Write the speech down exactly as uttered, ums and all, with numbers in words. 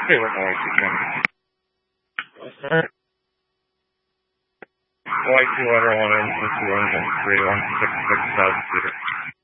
Okay, we're going to again. Alright. Y two water one, one two one, three one six six thousand feet.